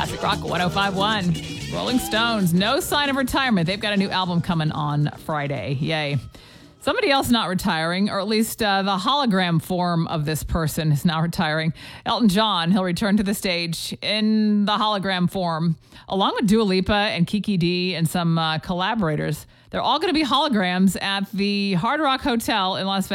Classic Rock 105.1. Rolling Stones, no sign of retirement. They've got a new album coming on Friday. Yay. Somebody else not retiring, or at least the hologram form of this person is not retiring. Elton John, he'll return to the stage in the hologram form, along with Dua Lipa and Kiki D and some collaborators. They're all going to be holograms at the Hard Rock Hotel in Las Vegas.